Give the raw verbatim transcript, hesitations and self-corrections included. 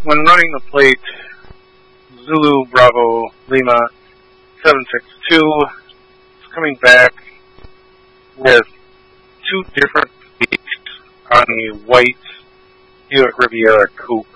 when running the plate, Zulu Bravo Lima seven six two is coming back with two different plates on a white Buick Riviera coupe.